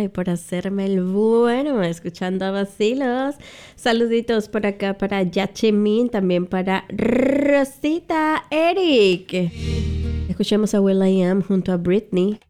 y por hacerme el bueno, escuchando a Vacilos. Saluditos por acá para Yachemin, también para Rosita Eric. Escuchemos a will.i.am junto a Britney.